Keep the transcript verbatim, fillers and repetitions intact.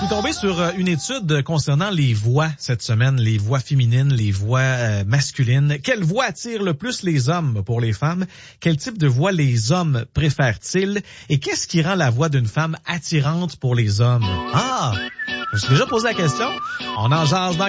suis tombé sur une étude concernant les voix cette semaine, les voix féminines, les voix euh, masculines. Quelle voix attire le plus les hommes pour les femmes? Quel type de voix les hommes préfèrent-ils? Et qu'est-ce qui rend la voix d'une femme attirante pour les hommes? Ah! Je me suis déjà posé la question. On en jase dans